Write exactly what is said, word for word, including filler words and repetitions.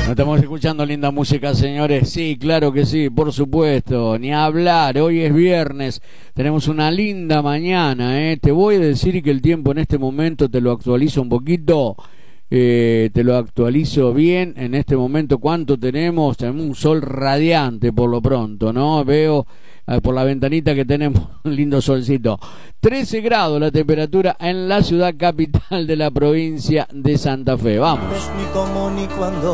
Estamos escuchando linda música, señores. Sí, claro que sí, por supuesto. Ni hablar, hoy es viernes. Tenemos una linda mañana, ¿eh? Te voy a decir que el tiempo en este momento te lo actualizo un poquito. Eh, te lo actualizo bien. En este momento, ¿cuánto tenemos? Tenemos un sol radiante por lo pronto, ¿no? Veo eh, por la ventanita que tenemos un lindo solcito. trece grados la temperatura en la ciudad capital de la provincia de Santa Fe. Vamos.